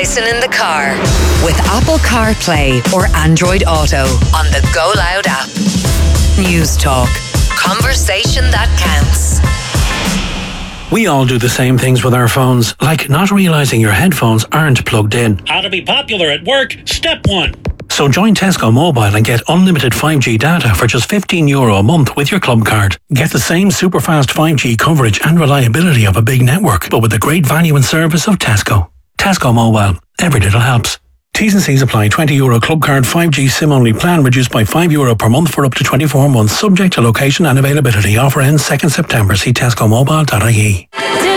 Listen in the car with Apple CarPlay or Android Auto on the Go Loud app. News Talk. Conversation that counts. We all do the same things with our phones, like not realising your headphones aren't plugged in. How to be popular at work, step 1. So join Tesco Mobile and get unlimited 5G data for just €15 a month with your club card. Get the same super fast 5G coverage and reliability of a big network, but with the great value and service of Tesco. Tesco Mobile. Every little helps. T's and C's apply. €20 club card 5G SIM-only plan reduced by €5 per month for up to 24 months, subject to location and availability. Offer ends 2nd September. See tescomobile.ie.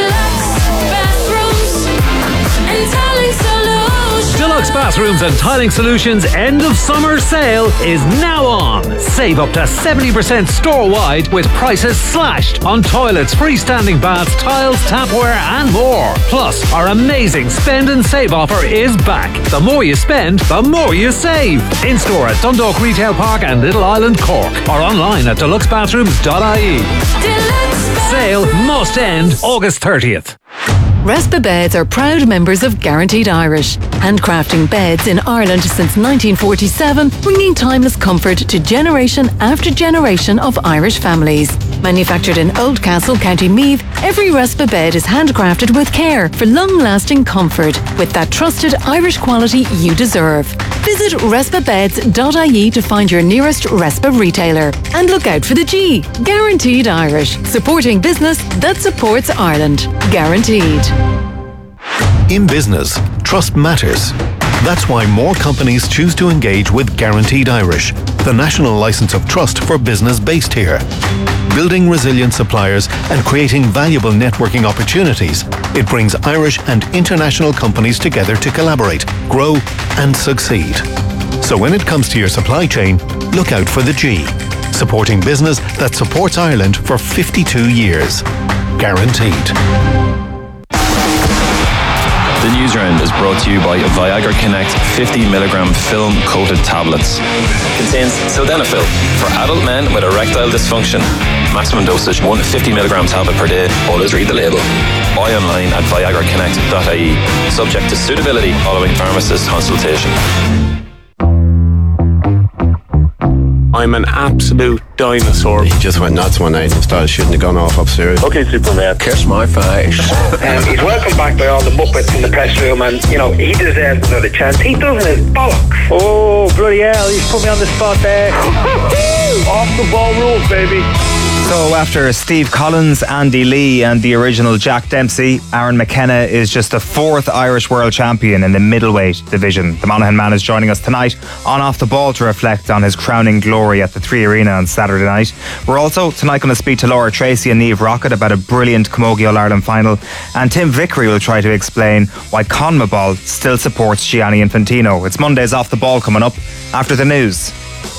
Deluxe Bathrooms and Tiling Solutions end of summer sale is now on. Save up to 70% store-wide with prices slashed on toilets, freestanding baths, tiles, tapware and more. Plus, our amazing spend and save offer is back. The more you spend, the more you save. In-store at Dundalk Retail Park and Little Island, Cork, or online at deluxebathrooms.ie. Sale must end August 30th. Respa Beds are proud members of Guaranteed Irish, handcrafting beds in Ireland since 1947, bringing timeless comfort to generation after generation of Irish families. Manufactured in Oldcastle, County Meath, every Respa bed is handcrafted with care for long-lasting comfort with that trusted Irish quality you deserve. Visit respabeds.ie to find your nearest Respa retailer. And look out for the G, Guaranteed Irish, supporting business that supports Ireland. Guaranteed. In business, trust matters. That's why more companies choose to engage with Guaranteed Irish, the national licence of trust for business based here. Building resilient suppliers and creating valuable networking opportunities, it brings Irish and international companies together to collaborate, grow and succeed. So when it comes to your supply chain, look out for the G, supporting business that supports Ireland for 52 years. Guaranteed. The news round is brought to you by Viagra Connect 50mg film-coated tablets. Contains sildenafil for adult men with erectile dysfunction. Maximum dosage 1 50mg tablet per day. Always read the label. Buy online at viagraconnect.ie. Subject to suitability following pharmacist consultation. I'm an absolute dinosaur. He just went nuts one night and started shooting the gun off upstairs. Okay, Superman. Kiss my face. He's welcomed back by all the Muppets in the press room, and, you know, he deserves another chance. He doesn't his bollocks. Oh, bloody hell, he's put me on the spot there. Off the ball rules, baby. So after Steve Collins, Andy Lee and the original Jack Dempsey, Aaron McKenna is just the 4th Irish world champion in the middleweight division. The Monaghan man is joining us tonight on Off the Ball to reflect on his crowning glory at the 3 Arena on Saturday night. We're also tonight going to speak to Laura Tracy and Niamh Rockett about a brilliant Camogie All-Ireland final, and Tim Vickery will try to explain why CONMEBOL still supports Gianni Infantino. It's Monday's Off the Ball coming up after the news.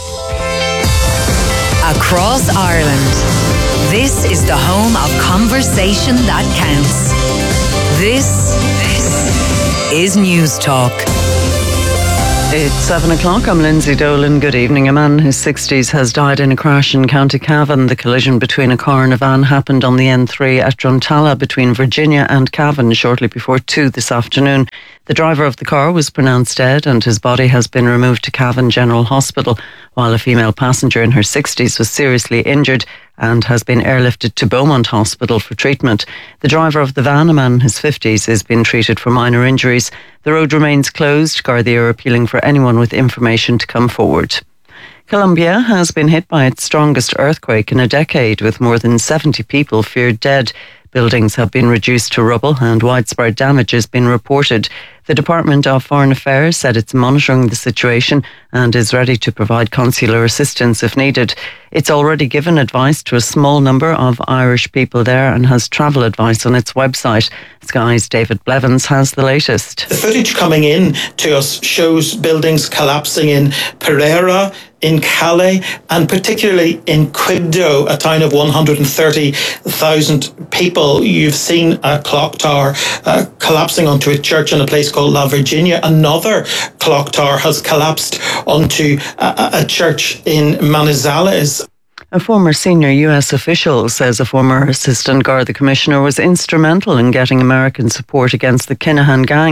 Across Ireland, this is the home of conversation that counts. This is News Talk. It's 7 o'clock. I'm Lindsay Dolan. Good evening. A man in his 60s has died in a crash in County Cavan. The collision between a car and a van happened on the N3 at Druntalla between Virginia and Cavan shortly before 2 this afternoon. The driver of the car was pronounced dead and his body has been removed to Cavan General Hospital, while a female passenger in her 60s was seriously injured and has been airlifted to Beaumont Hospital for treatment. The driver of the van, a man in his 50s, is being treated for minor injuries. The road remains closed. Gardaí are appealing for anyone with information to come forward. Colombia has been hit by its strongest earthquake in a decade, with more than 70 people feared dead. Buildings have been reduced to rubble and widespread damage has been reported. The Department of Foreign Affairs said it's monitoring the situation and is ready to provide consular assistance if needed. It's already given advice to a small number of Irish people there and has travel advice on its website. Sky's David Blevins has the latest. The footage coming in to us shows buildings collapsing in Pereira, in Calais, and particularly in Quibdó, a town of 130,000 people. You've seen a clock tower collapsing onto a church in a place called La Virginia. Another clock tower has collapsed onto a church in Manizales. A former senior US official says a former assistant Garda commissioner was instrumental in getting American support against the Kinahan gang.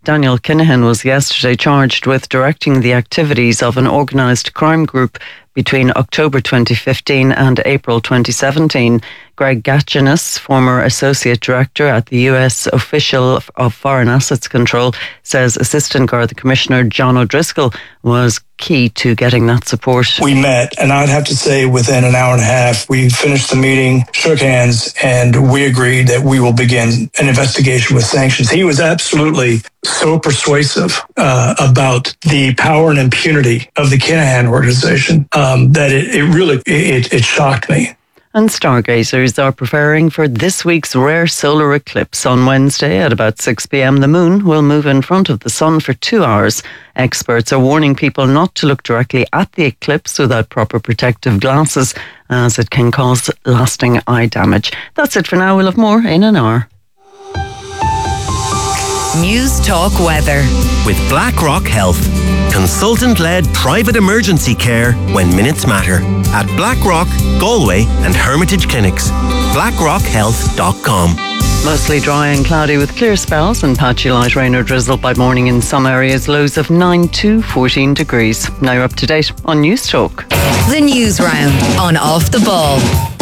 Daniel Kinahan was yesterday charged with directing the activities of an organised crime group between October 2015 and April 2017. Greg Gatchinas, former Associate Director at the US Official of Foreign Assets Control, says Assistant Garda Commissioner John O'Driscoll was key to getting that support. We met, and I'd have to say within an hour and a half, we finished the meeting, shook hands, and we agreed that we will begin an investigation with sanctions. He was absolutely so persuasive about the power and impunity of the Kinahan organization that it really shocked me. And stargazers are preparing for this week's rare solar eclipse. On Wednesday at about 6 p.m, the moon will move in front of the sun for 2 hours. Experts are warning people not to look directly at the eclipse without proper protective glasses, as it can cause lasting eye damage. That's it for now. We'll have more in an hour. News Talk Weather. With BlackRock Health. Consultant-led private emergency care when minutes matter. At BlackRock, Galway and Hermitage Clinics. BlackRockHealth.com. Mostly dry and cloudy with clear spells and patchy light rain or drizzle by morning in some areas. Lows of 9 to 14 degrees. Now you're up to date on News Talk. The News Round on Off the Ball.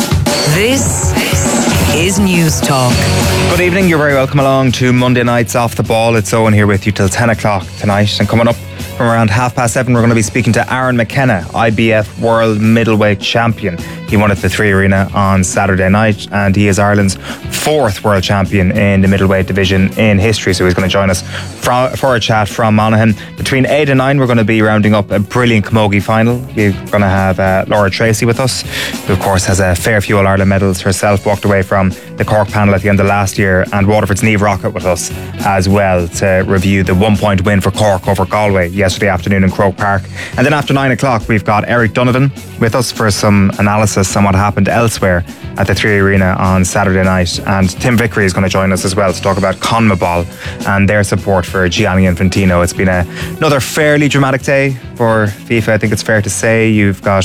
This is News Talk. Good evening, you're very welcome along to Monday night's Off the Ball. It's Owen here with you till 10 o'clock tonight. And coming up from around 7:30, we're going to be speaking to Aaron McKenna, IBF World Middleweight Champion. He won at the Three Arena on Saturday night, and he is Ireland's 4th World Champion in the middleweight division in history. So he's going to join us for a chat from Monaghan. Between 8 and 9, we're going to be rounding up a brilliant camogie final. We're going to have Laura Tracy with us, who of course has a fair few All-Ireland medals herself, walked away from the Cork panel at the end of last year, and Waterford's Niamh Rockett with us as well to review the 1-point win for Cork over Galway yesterday afternoon in Croke Park. And then after 9 o'clock, we've got Eric Donovan with us for some analysis on what happened elsewhere at the Three Arena on Saturday night. And Tim Vickery is going to join us as well to talk about CONMEBOL and their support for Gianni Infantino. It's been another fairly dramatic day for FIFA, I think it's fair to say. You've got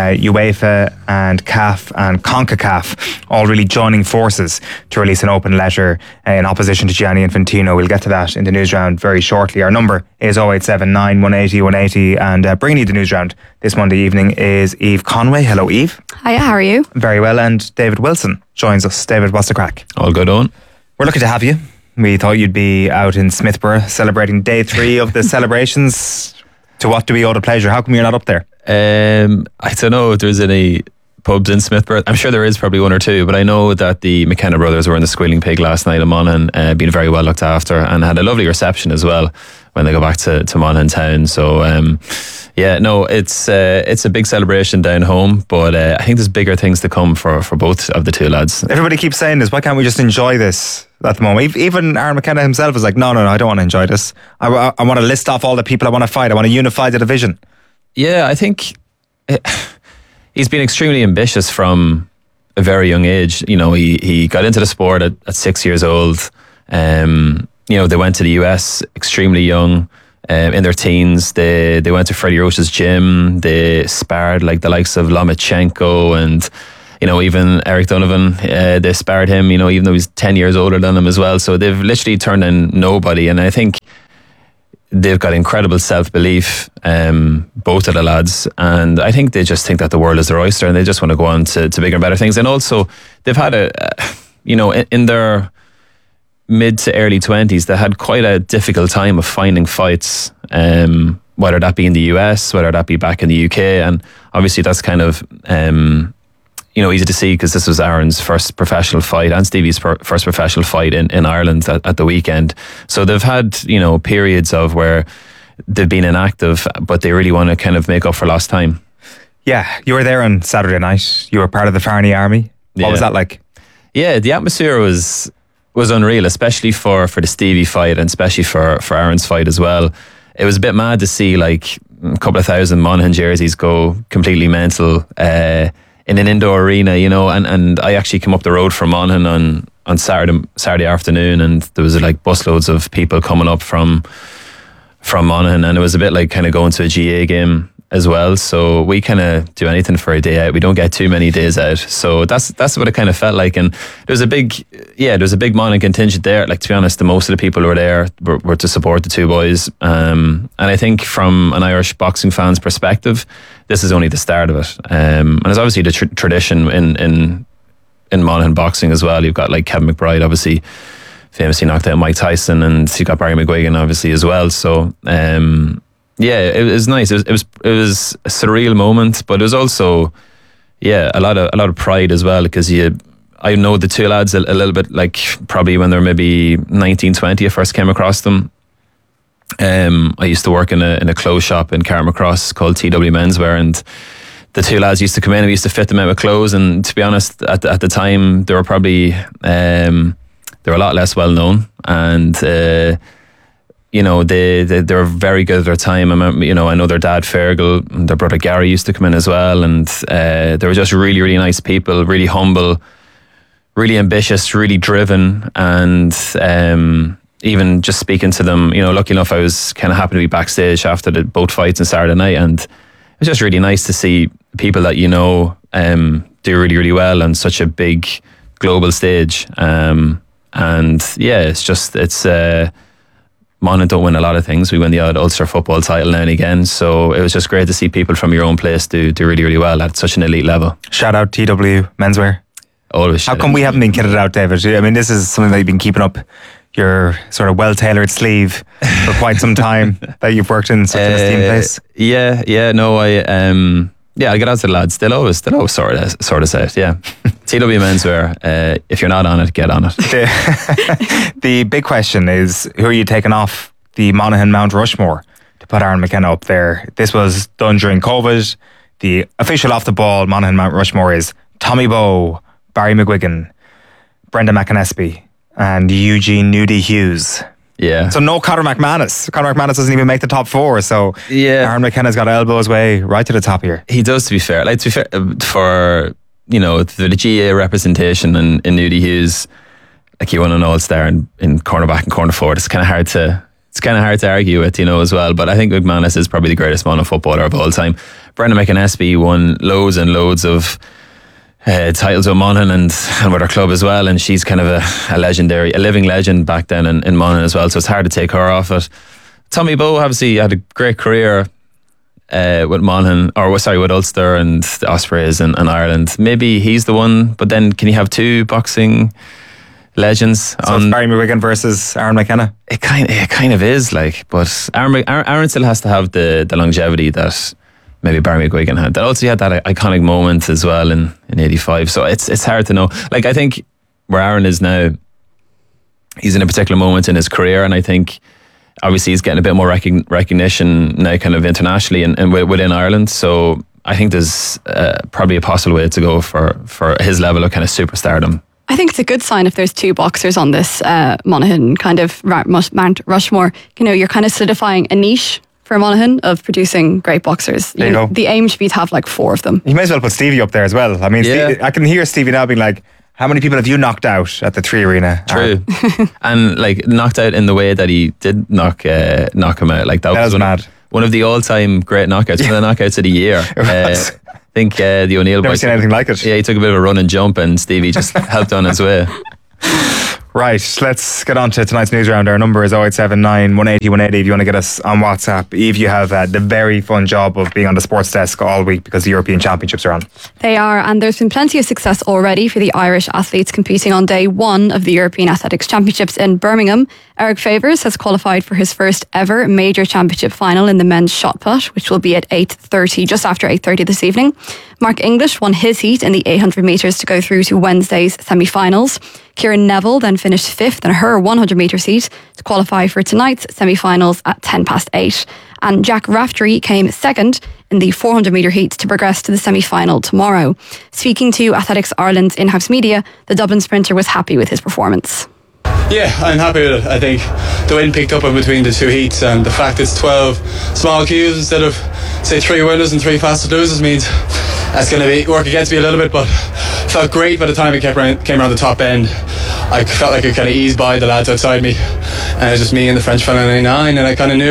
UEFA and CAF and CONCACAF all really joining forces to release an open letter in opposition to Gianni Infantino. We'll get to that in the news round very shortly. Our number is 0879 180 180, and bringing you the news round this Monday evening is Eve Conway. Hello, Eve. Hiya, how are you? Very well, and David Wilson joins us. David, what's the crack? All good, Owen. We're lucky to have you. We thought you'd be out in Smithborough celebrating day 3 of the celebrations. To what do we owe the pleasure? How come you're not up there? I don't know if there's any pubs in Smithborough. I'm sure there is probably one or two, but I know that the McKenna brothers were in the Squealing Pig last night in Monaghan, being very well looked after, and had a lovely reception as well when they go back to Monaghan town. So it's a big celebration down home, but I think there's bigger things to come for both of the two lads. Everybody keeps saying this. Why can't we just enjoy this at the moment? Even Aaron McKenna himself is like, no, I don't want to enjoy this. I want to list off all the people I want to fight. I want to unify the division. Yeah, I think he's been extremely ambitious from a very young age. You know, he got into the sport at 6 years old. They went to the US extremely young, in their teens. They went to Freddie Roach's gym. They sparred like the likes of Lomachenko and, even Eric Donovan. They sparred him, even though he's 10 years older than him as well. So they've literally turned in nobody. And I think they've got incredible self-belief, both of the lads. And I think they just think that the world is their oyster and they just want to go on to bigger and better things. And also, they've had in their mid to early 20s, they had quite a difficult time of finding fights, whether that be in the US, whether that be back in the UK. And obviously that's kind of, easy to see because this was Aaron's first professional fight and Stevie's first professional fight in Ireland at the weekend. So they've had, periods of where they've been inactive, but they really want to kind of make up for lost time. Yeah, you were there on Saturday night. You were part of the Farney Army. What was that like? Yeah, the atmosphere was unreal, especially for the Stevie fight and especially for Aaron's fight as well. It was a bit mad to see like a couple of thousand Monaghan jerseys go completely mental in an indoor arena, and I actually came up the road from Monaghan on Saturday afternoon, and there was like busloads of people coming up from Monaghan, and it was a bit like kind of going to a GA game as well, so we kind of do anything for a day out. We don't get too many days out, so that's what it kind of felt like. And there was a big Monaghan contingent there. Like, to be honest, most of the people who were there were to support the two boys, and I think from an Irish boxing fan's perspective, this is only the start of it. And there's obviously the tradition in Monaghan boxing as well. You've got like Kevin McBride, obviously famously knocked out Mike Tyson, and you got Barry McGuigan obviously as well. So it was nice. It was a surreal moment, but it was also a lot of pride as well, because I know the two lads a little bit, like probably when they were maybe 19, 20, I first came across them. I used to work in a clothes shop in Carrickmacross called TW Menswear, and the two lads used to come in and we used to fit them out with clothes. And to be honest, at the time they were probably they were a lot less well known, and they were very good at their time. I know their dad Fergal and their brother Gary used to come in as well, and they were just really, really nice people, really humble, really ambitious, really driven. And even just speaking to them, lucky enough I was kind of happy to be backstage after both fights on Saturday night, and it was just really nice to see people that do really, really well on such a big global stage. It's Monaghan don't win a lot of things. We win the odd Ulster football title now and again, so it was just great to see people from your own place do really, really well at such an elite level. Shout out TW Menswear. Always. How come we haven't been kitted out, David? I mean, this is something that you've been keeping up your sort of well-tailored sleeve for quite some time, that you've worked in such an esteemed place. I get out to the lads. They'll always sort of say it. Yeah, TW Menswear. If you're not on it, get on it. The big question is, who are you taking off the Monaghan Mount Rushmore to put Aaron McKenna up there? This was done during COVID. The official off the ball Monaghan Mount Rushmore is Tommy Bowe, Barry McGuigan, Brenda McAnespie, and Eugene Nudie Hughes. Yeah. So no Conor McManus. Conor McManus doesn't even make the top four. So Aaron McKenna's got to elbow his way right to the top here. He does, to be fair. Like, to be fair, for the GA representation in Nudie Hughes, like, he won an All-Star in cornerback and corner forward. It's kind of hard to argue with, as well. But I think McManus is probably the greatest Monaghan footballer of all time. Brenda McAnespie won loads and loads of titles with Monaghan and with her club as well, and she's kind of a living legend back then in Monaghan as well, so it's hard to take her off it. Tommy Bowe obviously had a great career with Monaghan, with Ulster and the Ospreys and Ireland. Maybe he's the one, but then can you have two boxing legends? So it's Barry McGuigan versus Aaron McKenna? It kind of is, like, but Aaron still has to have the longevity that maybe Barry McGuigan had. That also had that iconic moment as well in 85. So it's hard to know. Like, I think where Aaron is now, he's in a particular moment in his career, and I think obviously he's getting a bit more recognition now, kind of internationally and within Ireland. So I think there's probably a possible way to go for his level of kind of superstardom. I think it's a good sign if there's two boxers on this Monaghan kind of Mount Rushmore. You're kind of solidifying a niche for Monaghan of producing great boxers. There you go. The aim should be to have like 4 of them. You may as well put Stevie up there as well. I mean, I can hear Stevie now being like, how many people have you knocked out at the 3 Arena? True. And like knocked out in the way that he did knock him out. Like that was mad. One of the all-time great knockouts, one of the knockouts of the year. I think the O'Neill boys. Never seen anything like it. Yeah, he took a bit of a run and jump, and Stevie just helped on his way. Right, let's get on to tonight's news round. Our number is 0879 180 180 if you want to get us on WhatsApp. Eve, you have the very fun job of being on the sports desk all week because the European Championships are on. They are, and there's been plenty of success already for the Irish athletes competing on day 1 of the European Athletics Championships in Birmingham. Eric Favours has qualified for his first ever major championship final in the men's shot put, which will be at 8:30, just after 8:30 this evening. Mark English won his heat in the 800 metres to go through to Wednesday's semi-finals. Kieran Neville then finished 5th in her 100 metres heat to qualify for tonight's semi-finals at 8:10. And Jack Raftery came 2nd in the 400 metre heat to progress to the semi-final tomorrow. Speaking to Athletics Ireland's in-house media, the Dublin sprinter was happy with his performance. Yeah, I'm happy with it. I think the wind picked up in between the 2 heats, and the fact it's 12 small queues instead of, say, 3 winners and 3 fastest losers means that's going to work against me a little bit, but felt great by the time it came around the top end. I felt like it kind of eased by the lads outside me, and it was just me and the French fella in 99, and I kind of knew if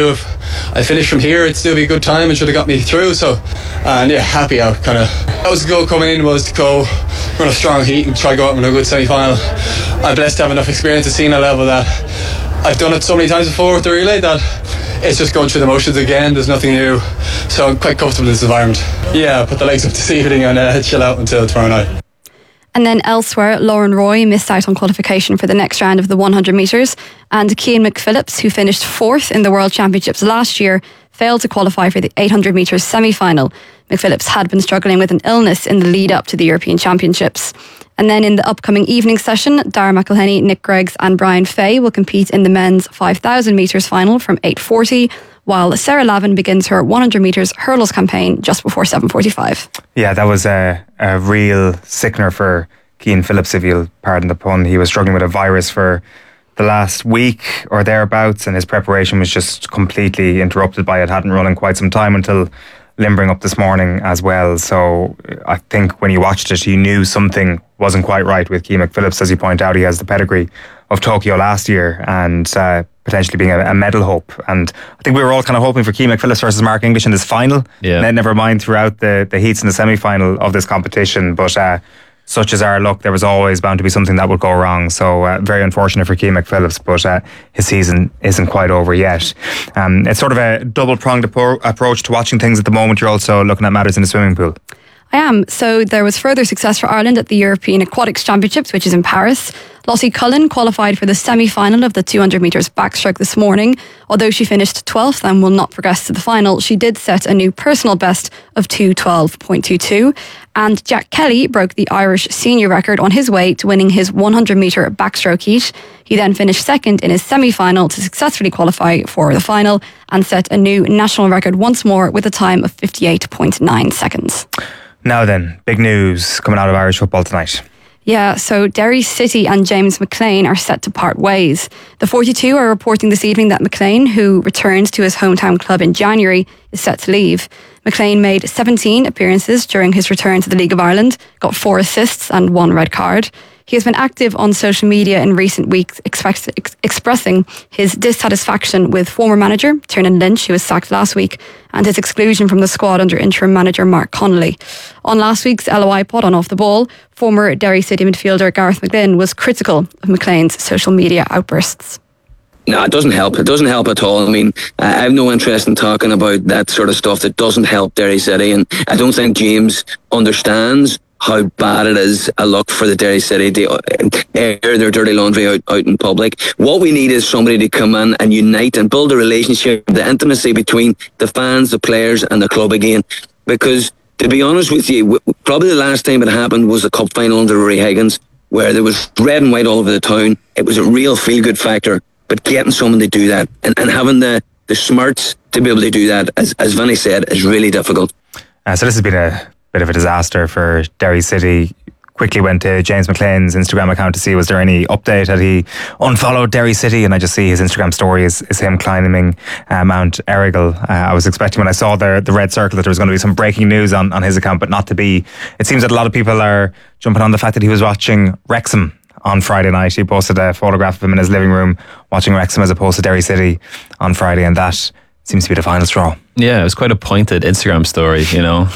I finished from here, it'd still be a good time and should have got me through. So, and yeah, happy out. Kind of that was the goal coming in, was to go run a strong heat and try to go out in a good semi-final. I'm blessed to have enough experience to see a level that I've done it so many times before with the relay that it's just going through the motions again. There's nothing new, so I'm quite comfortable in this environment. Yeah, put the legs up this evening and chill out until tomorrow night. And then elsewhere, Lauren Roy missed out on qualification for the next round of the 100 metres, and Cian McPhillips, who finished 4th in the World Championships last year, failed to qualify for the 800 metres semi-final. McPhillips had been struggling with an illness in the lead up to the European Championships. And then in the upcoming evening session, Dara McElhenney, Nick Greggs and Brian Fay will compete in the men's 5,000 metres final from 8:40, while Sarah Lavin begins her 100 metres hurdles campaign just before 7:45. Yeah, that was a real sickener for Cian Phillips, if you'll pardon the pun. He was struggling with a virus for the last week or thereabouts, and his preparation was just completely interrupted by it. Hadn't run in quite some time until limbering up this morning as well. So I think when you watched it, you knew something wasn't quite right with Cian McPhillips. As you point out, he has the pedigree of Tokyo last year and potentially being a medal hope. And I think we were all kind of hoping for Cian McPhillips versus Mark English in this final. Yeah. Never mind throughout the heats in the semi-final of this competition. But such as our luck, there was always bound to be something that would go wrong. So very unfortunate for Cian McPhillips, but his season isn't quite over yet. It's sort of a double-pronged approach to watching things at the moment. You're also looking at matters in the swimming pool. I am. So there was further success for Ireland at the European Aquatics Championships, which is in Paris. Lossie Cullen qualified for the semi-final of the 200 metres backstroke this morning. Although she finished 12th and will not progress to the final, she did set a new personal best of 2:12.22. And Jack Kelly broke the Irish senior record on his way to winning his 100 metre backstroke heat. He then finished second in his semi-final to successfully qualify for the final and set a new national record once more with a time of 58.9 seconds. Now then, big news coming out of Irish football tonight. Yeah, so Derry City and James McLean are set to part ways. The 42 are reporting this evening that McLean, who returned to his hometown club in January, is set to leave. McLean made 17 appearances during his return to the League of Ireland, got 4 assists and 1 red card. He has been active on social media in recent weeks, expressing his dissatisfaction with former manager Tiernan Lynch, who was sacked last week, and his exclusion from the squad under interim manager Mark Connolly. On last week's LOI pod on Off the Ball, former Derry City midfielder Gareth McGlynn was critical of McLean's social media outbursts. No, it doesn't help. It doesn't help at all. I mean, I have no interest in talking about that sort of stuff that doesn't help Derry City, and I don't think James understands how bad it is a look for the Derry City to air their dirty laundry out in public. What we need is somebody to come in and unite and build a relationship, the intimacy between the fans, the players and the club again. Because, to be honest with you, probably the last time it happened was the cup final under Rory Higgins, where there was red and white all over the town. It was a real feel-good factor. But getting someone to do that and having the smarts to be able to do that, as Vinny said, is really difficult. So this has been a bit of a disaster for Derry City. Quickly went to James McLean's Instagram account to see was there any update. Had he unfollowed Derry City? And I just see his Instagram story is him climbing Mount Errigal. I was expecting when I saw the red circle that there was going to be some breaking news on his account, but not to be. It seems that a lot of people are jumping on the fact that he was watching Wrexham on Friday night. He posted a photograph of him in his living room watching Wrexham as opposed to Derry City on Friday, and that seems to be the final straw. Yeah, it was quite a pointed Instagram story, you know.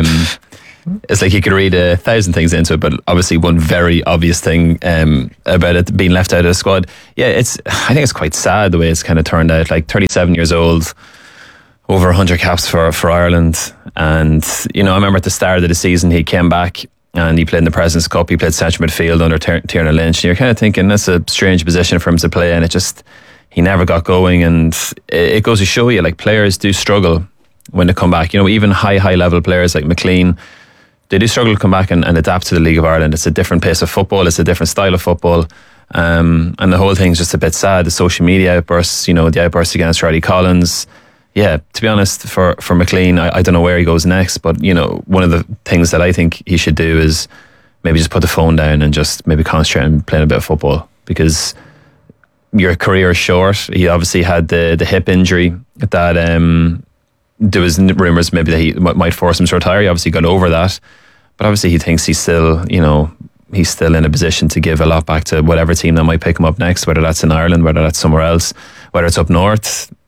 It's like you could read 1,000 things into it, but obviously one very obvious thing about it being left out of the squad. Yeah, I think it's quite sad the way it's kind of turned out. Like 37 years old, over 100 caps for Ireland, and you know, I remember at the start of the season he came back and he played in the President's Cup. He played central midfield under Tiernan Lynch, and you're kind of thinking that's a strange position for him to play, and he never got going. And it goes to show you, like, players do struggle when they come back. You know, even high level players like McLean, they do struggle to come back and adapt to the League of Ireland. It's a different pace of football, it's a different style of football, and the whole thing's just a bit sad. The social media outbursts, you know, the outbursts against Riley Collins. Yeah, to be honest, for McLean, I don't know where he goes next, but you know, one of the things that I think he should do is maybe just put the phone down and just maybe concentrate on playing a bit of football, because your career is short. He obviously had the hip injury that there was rumours maybe that he might force him to retire. He obviously got over that, but obviously he thinks he's still in a position to give a lot back to whatever team that might pick him up next, whether that's in Ireland, whether that's somewhere else, whether it's up north.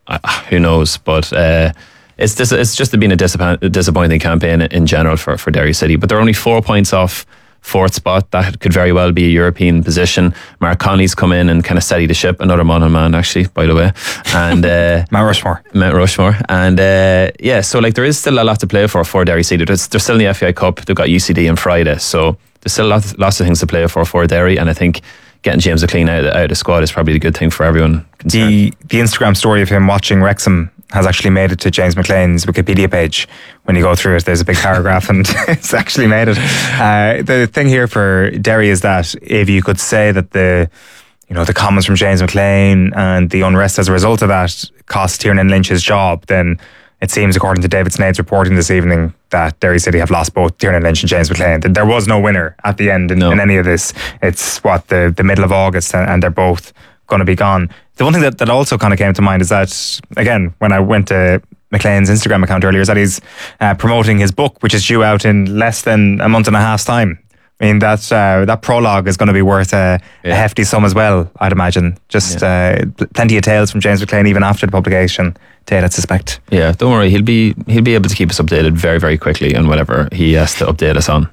who knows? But it's just been a disappointing campaign in general for Derry City. But they're only 4 points off fourth spot. That could very well be a European position. Mark Conley's come in and kind of steady the ship. Another Monaghan man, actually, by the way. And Mount Rushmore. And so like there is still a lot to play for Derry City. They're still in the FAI Cup. They've got UCD on Friday. So there's still lots of things to play for Derry. And I think getting James McLean out of the squad is probably a good thing for everyone concerned. The Instagram story of him watching Wrexham has actually made it to James McLean's Wikipedia page. When you go through it, there's a big paragraph and it's actually made it. The thing here for Derry is that if you could say that the comments from James McLean and the unrest as a result of that cost Tiernan Lynch his job, then it seems, according to David Snade's reporting this evening, that Derry City have lost both Tiernan Lynch and James McLean. There was no winner at the end in any of this. It's the middle of August and they're both going to be gone. The one thing that also kind of came to mind is that, again, when I went to McLean's Instagram account earlier, is that he's promoting his book, which is due out in less than a month and a half's time. I mean, that prologue is going to be worth a hefty sum as well, I'd imagine. Just plenty of tales from James McLean even after the publication date, I suspect. Yeah, don't worry, he'll be able to keep us updated very, very quickly on whatever he has to update us on.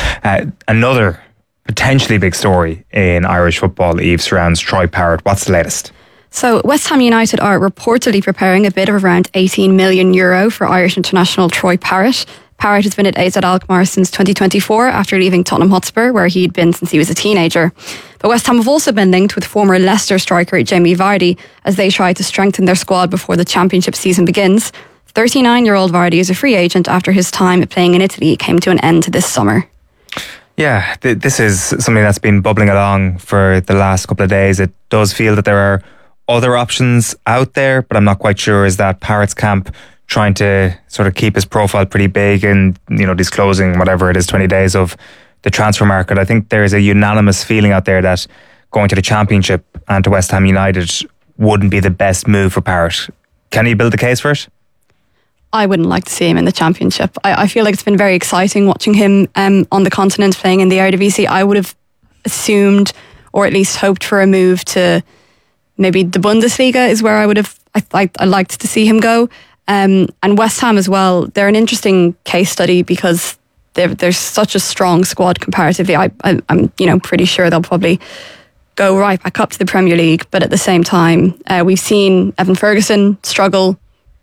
Another potentially big story in Irish football, Eve, surrounds Troy Parrott. What's the latest? So West Ham United are reportedly preparing a bid of around €18 million for Irish international Troy Parrott. Parrott has been at AZ Alkmaar since 2024 after leaving Tottenham Hotspur, where he'd been since he was a teenager. But West Ham have also been linked with former Leicester striker Jamie Vardy as they try to strengthen their squad before the Championship season begins. 39-year-old Vardy is a free agent after his time playing in Italy came to an end this summer. Yeah, this is something that's been bubbling along for the last couple of days. It does feel that there are other options out there, but I'm not quite sure. Is that Parrott's camp trying to sort of keep his profile pretty big and, these closing, whatever it is, 20 days of the transfer market? I think there is a unanimous feeling out there that going to the Championship and to West Ham United wouldn't be the best move for Parrott. Can he build the case for it? I wouldn't like to see him in the Championship. I feel like it's been very exciting watching him on the continent playing in the Eredivisie. I would have assumed, or at least hoped for, a move to maybe the Bundesliga is where I'd liked to see him go. And West Ham as well, they're an interesting case study because there's such a strong squad comparatively. I'm pretty sure they'll probably go right back up to the Premier League, but at the same time, we've seen Evan Ferguson struggle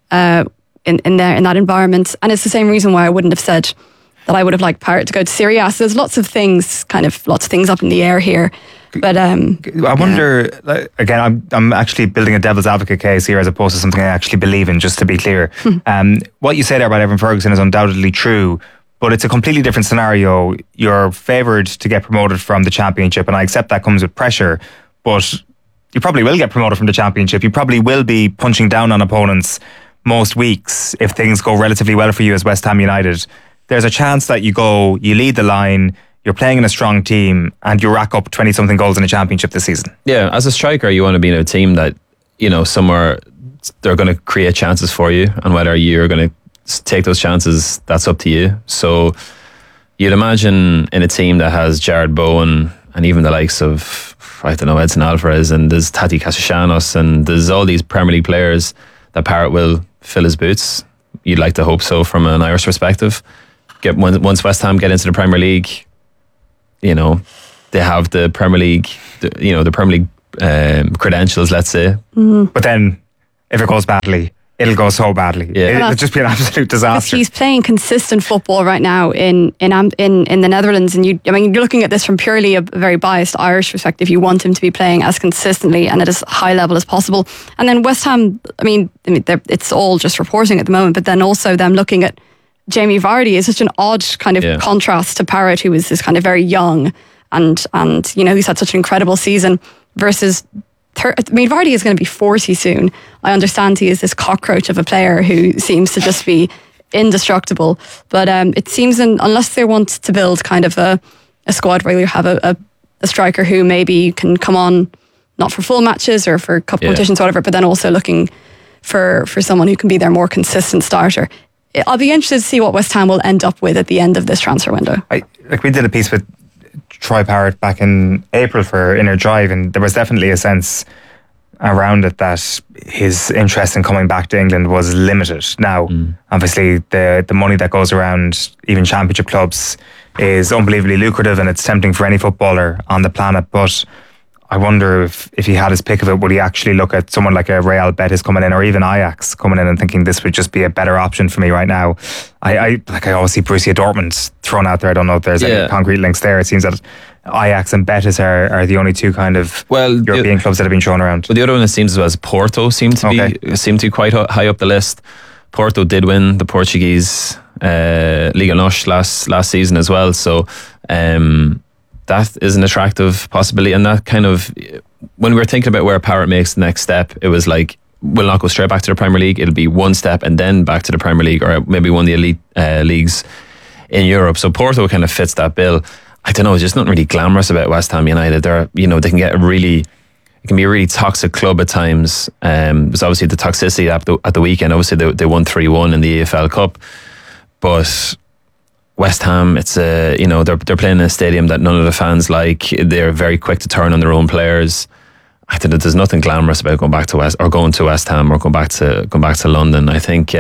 in that environment, and it's the same reason why I wouldn't have said that I would have liked Parrott to go to Serie A. So there's lots of things up in the air here. But I wonder, again, I'm actually building a devil's advocate case here as opposed to something I actually believe in, just to be clear. What you say there about Evan Ferguson is undoubtedly true, but it's a completely different scenario. You're favoured to get promoted from the Championship, and I accept that comes with pressure, but you probably will get promoted from the Championship. You probably will be punching down on opponents most weeks if things go relatively well for you as West Ham United. There's a chance that you lead the line, you're playing in a strong team, and you rack up 20-something goals in a Championship this season. Yeah, as a striker, you want to be in a team that, somewhere they're going to create chances for you, and whether you're going to take those chances, that's up to you. So you'd imagine in a team that has Jared Bowen and even the likes of, Edson Alvarez, and there's Tati Castellanos, and there's all these Premier League players, that Parrott will fill his boots. You'd like to hope so from an Irish perspective. Once West Ham get into the Premier League, they have the Premier League, the Premier League credentials, let's say. Mm-hmm. But then, if it goes badly, it'll go so badly. Yeah. It'll just be an absolute disaster. He's playing consistent football right now in the Netherlands, and you're looking at this from purely a very biased Irish perspective. You want him to be playing as consistently and at as high level as possible. And then West Ham, it's all just reporting at the moment, but then also them looking at Jamie Vardy is such an odd kind of contrast to Parrott, who is this kind of very young and he's had such an incredible season, versus Vardy is going to be 40 soon. I understand he is this cockroach of a player who seems to just be indestructible. But it seems, unless they want to build kind of a squad where you have a striker who maybe can come on not for full matches or for cup competitions or whatever, but then also looking for someone who can be their more consistent starter. I'll be interested to see what West Ham will end up with at the end of this transfer window. We did a piece with Troy Parrott back in April for Inner Drive, and there was definitely a sense, around it that his interest in coming back to England was limited. Now, obviously, the money that goes around even championship clubs is unbelievably lucrative, and it's tempting for any footballer on the planet. But I wonder if he had his pick of it, would he actually look at someone like a Real Betis coming in, or even Ajax coming in and thinking this would just be a better option for me right now? I always see Borussia Dortmund thrown out there. I don't know if there's any concrete links there. It seems that Ajax and Betis are the only two kind of European clubs that have been shown around. Well, the other one, it seems, was Porto seemed to be quite high up the list. Porto did win the Portuguese Liga NOS last season as well, so that is an attractive possibility. And that kind of, when we were thinking about where Parrott makes the next step, it was like, we'll not go straight back to the Premier League. It'll be one step and then back to the Premier League, or maybe one of the elite leagues in Europe. So Porto kind of fits that bill. I don't know, there's just nothing really glamorous about West Ham United. They can get it can be a really toxic club at times. There's obviously the toxicity at the weekend. Obviously they won 3-1 in the EFL Cup, but West Ham, it's they're playing in a stadium that none of the fans like. They're very quick to turn on their own players. I think that there's nothing glamorous about going to West Ham or going back to London. I think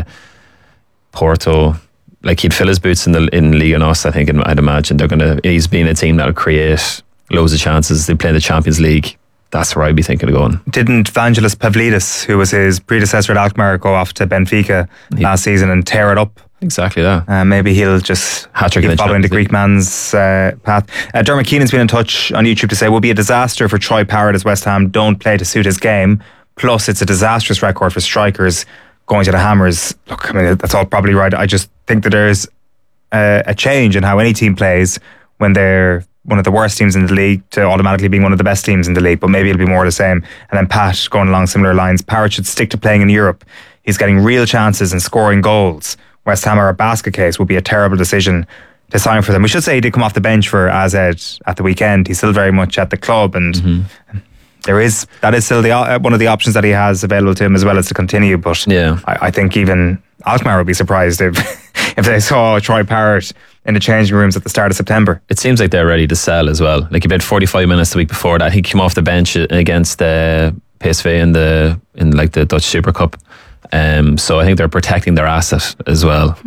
Porto, like, he'd fill his boots in Liga NOS. I think, and I'd imagine he's been a team that'll create loads of chances. They play in the Champions League. That's where I'd be thinking of going. Didn't Vangelis Pavlidis, who was his predecessor at Alkmaar, go off to Benfica last season and tear it up? Exactly that. Maybe he'll just keep following the Greek man's path. Dermot Keenan's been in touch on YouTube to say, it will be a disaster for Troy Parrott as West Ham don't play to suit his game. Plus, it's a disastrous record for strikers going to the Hammers. Look, I mean, that's all probably right. I just think that there's a change in how any team plays when they're one of the worst teams in the league to automatically being one of the best teams in the league, but maybe it'll be more of the same. And then Pat, going along similar lines, Parrott should stick to playing in Europe. He's getting real chances and scoring goals. West Ham are a basket case. Would be a terrible decision to sign for them. We should say he did come off the bench for AZ at the weekend. He's still very much at the club, and that is still one of the options that he has available to him, as well as to continue. But I think even Alkmaar would be surprised if they saw Troy Parrott in the changing rooms at the start of September. It seems like they're ready to sell as well. Like, he played 45 minutes the week before that. He came off the bench against PSV in the Dutch Super Cup. So I think they're protecting their asset as well.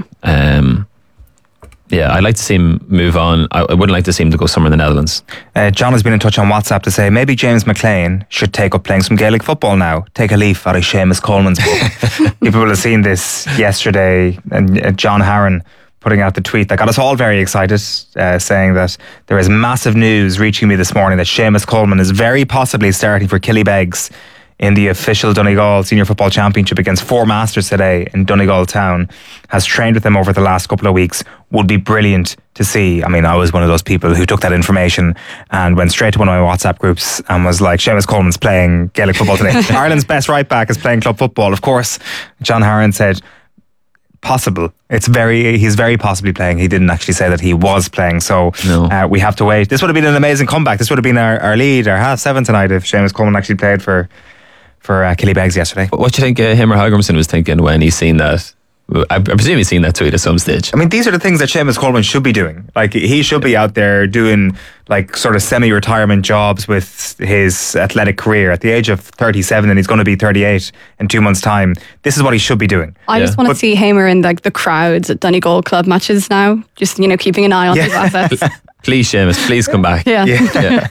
I'd like to see him move on. I wouldn't like to see him to go somewhere in the Netherlands. John has been in touch on WhatsApp to say maybe James McLean should take up playing some Gaelic football now. Take a leaf out of Seamus Coleman's book. People will have seen this yesterday, and John Harron putting out the tweet that got us all very excited, saying that there is massive news reaching me this morning that Seamus Coleman is very possibly starting for Killybegs in the official Donegal Senior Football Championship against Four Masters today in Donegal town. Has trained with them over the last couple of weeks. Would be brilliant to see. I mean, I was one of those people who took that information and went straight to one of my WhatsApp groups and was like, Seamus Coleman's playing Gaelic football today. Ireland's best right back is playing club football. Of course, John Harron said, possible. He's very possibly playing. He didn't actually say that he was playing, so we have to wait. This would have been an amazing comeback. This would have been our lead, our 7:30 tonight, if Seamus Coleman actually played for Killybegs yesterday. What do you think Himmer Hagrimson was thinking when he seen that? I presume he's seen that tweet at some stage. I mean, these are the things that Seamus Coleman should be doing. Like, he should be out there doing like sort of semi-retirement jobs with his athletic career at the age of 37, and he's going to be 38 in 2 months' time. This is what he should be doing. I just want to see Hamer in like the crowds at Donegal club matches now. Just, keeping an eye on his assets. Please, Seamus, please come back. Yeah.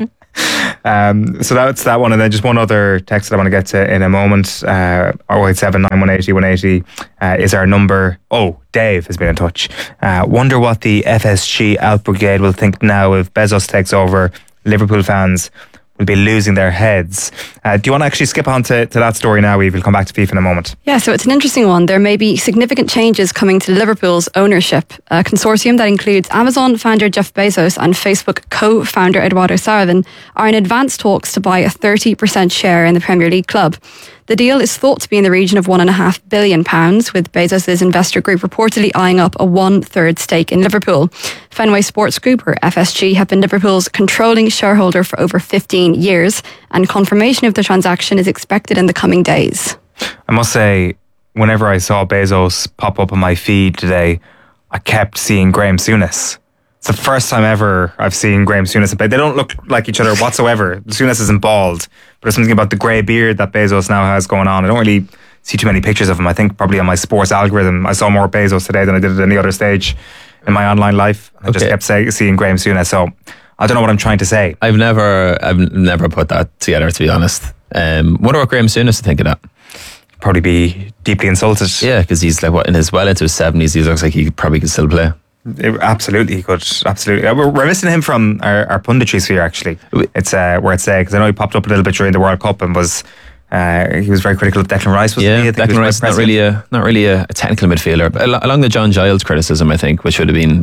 So that's that one, and then just one other text that I want to get to in a moment. 087 9180 180 is our number. Oh, Dave has been in touch. Wonder what the FSG Out Brigade will think now if Bezos takes over. Liverpool fans will be losing their heads. Do you want to actually skip on to that story now, Eve? We'll come back to FIFA in a moment. Yeah, so it's an interesting one. There may be significant changes coming to Liverpool's ownership. A consortium that includes Amazon founder Jeff Bezos and Facebook co-founder Eduardo Saravin are in advanced talks to buy a 30% share in the Premier League club. The deal is thought to be in the region of £1.5 billion, with Bezos' investor group reportedly eyeing up a 1/3 stake in Liverpool. Fenway Sports Group, or FSG, have been Liverpool's controlling shareholder for over 15 years, and confirmation of the transaction is expected in the coming days. I must say, whenever I saw Bezos pop up on my feed today, I kept seeing Graham Souness. It's the first time ever I've seen Graham Souness. They don't look like each other whatsoever. Souness isn't bald, there's something about the grey beard that Bezos now has going on. I don't really see too many pictures of him. I think probably on my sports algorithm I saw more Bezos today than I did at any other stage in my online life. I just kept seeing Graham Souness. So I don't know what I'm trying to say. I've never put that together, to be honest. Wonder what Graham Souness would think of that. Probably be deeply insulted. Yeah, because he's like into his 70s. He looks like he probably could still play. Absolutely, he could. Absolutely. We're missing him from our punditry sphere, actually. It's where it's because I know he popped up a little bit during the World Cup and was he was very critical of Declan Rice. Wasn't he? Declan Rice not really a technical midfielder, but along the John Giles criticism, I think, which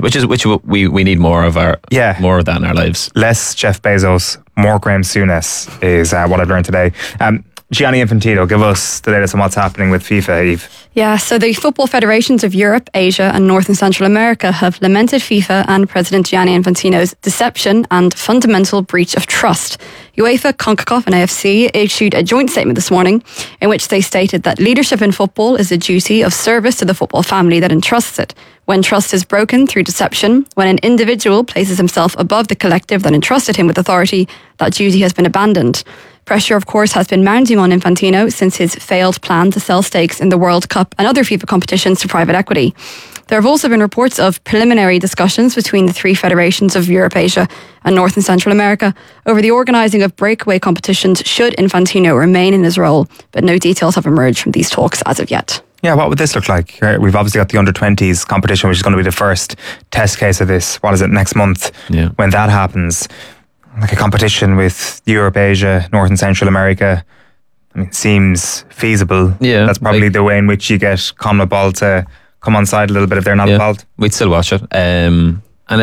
we need more of more of that in our lives. Less Jeff Bezos, more Graham Souness is what I've learned today. Gianni Infantino, give us the latest on what's happening with FIFA, Eve. Yeah, so the football federations of Europe, Asia and North and Central America have lamented FIFA and President Gianni Infantino's deception and fundamental breach of trust. UEFA, CONCACAF and AFC issued a joint statement this morning in which they stated that leadership in football is a duty of service to the football family that entrusts it. When trust is broken through deception, when an individual places himself above the collective that entrusted him with authority, that duty has been abandoned. Pressure, of course, has been mounting on Infantino since his failed plan to sell stakes in the World Cup and other FIFA competitions to private equity. There have also been reports of preliminary discussions between the three federations of Europe, Asia and North and Central America over the organising of breakaway competitions should Infantino remain in his role, but no details have emerged from these talks as of yet. Yeah, what would this look like? We've obviously got the under-20s competition, which is going to be the first test case of this. What is it, next month? Yeah. When that happens, like a competition with Europe, Asia, North and Central America, I mean, seems feasible. Yeah. That's probably the way in which you get CONMEBOL to come on side a little bit if they're not involved. We'd still watch it. And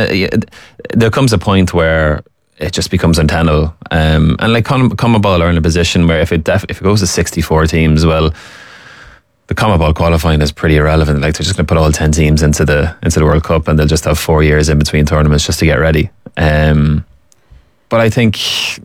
there comes a point where it just becomes untenable. And like CONMEBOL are in a position where if it goes to 64 teams, well, the CONMEBOL qualifying is pretty irrelevant. Like they're just going to put all 10 teams into the World Cup, and they'll just have 4 years in between tournaments just to get ready. But I think,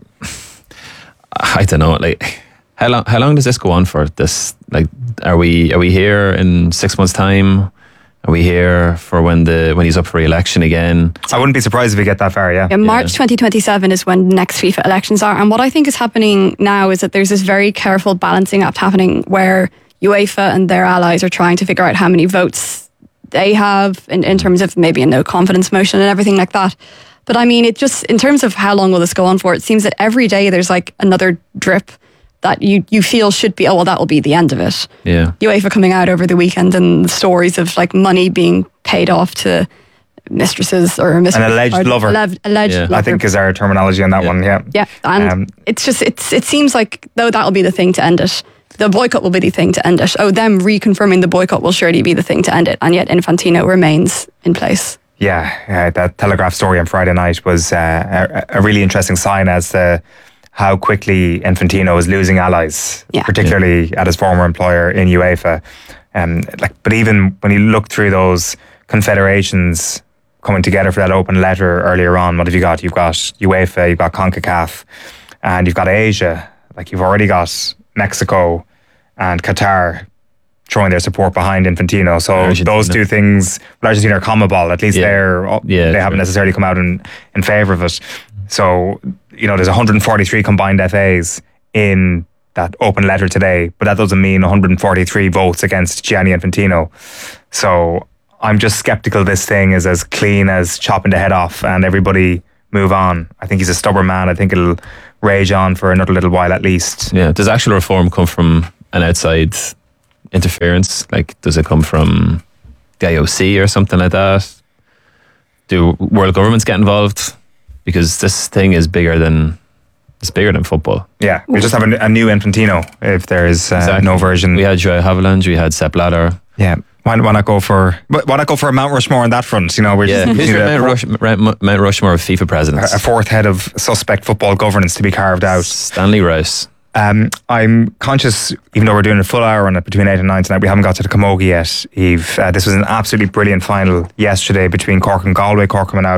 I don't know, like how long does this go on for? This, like, are we here in 6 months' time? Are we here for when he's up for re-election again? I wouldn't be surprised if we get that far, yeah. March 2027 is when the next FIFA elections are. And what I think is happening now is that there's this very careful balancing act happening where UEFA and their allies are trying to figure out how many votes they have in terms of maybe a no confidence motion and everything like that. But I mean, it just, in terms of how long will this go on for, it seems that every day there's like another drip that you feel should be, that will be the end of it. Yeah. UEFA coming out over the weekend and the stories of like money being paid off to mistresses or an alleged lover. Alleged lover. I think is our terminology on that one, yeah. Yeah, and it's just, it seems like, though, that will be the thing to end it. The boycott will be the thing to end it. Them reconfirming the boycott will surely be the thing to end it. And yet Infantino remains in place. Yeah, that Telegraph story on Friday night was a really interesting sign as to how quickly Infantino is losing allies, particularly at his former employer in UEFA. But even when you look through those confederations coming together for that open letter earlier on, what have you got? You've got UEFA, you've got CONCACAF, and you've got Asia. Like, you've already got Mexico and Qatar throwing their support behind Infantino. So Argentina. Those two things, Argentina or CONMEBOL, at least they haven't necessarily come out in favour of it. So, there's 143 combined FAs in that open letter today, but that doesn't mean 143 votes against Gianni Infantino. So I'm just sceptical this thing is as clean as chopping the head off and everybody move on. I think he's a stubborn man. I think it'll rage on for another little while at least. Yeah. Does actual reform come from an outside interference? Like, does it come from the IOC or something like that? Do world governments get involved? Because this thing is bigger than football. Yeah, we just have a new Infantino if there is no version. We had Joao Haviland, we had Sepp Blatter. Yeah. Why not go for a Mount Rushmore on that front? Who's Mount Rushmore of FIFA presidents? A fourth head of suspect football governance to be carved out. Stanley Rouse. I'm conscious, even though we're doing a full hour on it between 8 and 9 tonight, we haven't got to the Camogie yet, Eve. This was an absolutely brilliant final yesterday between Cork and Galway. Cork coming out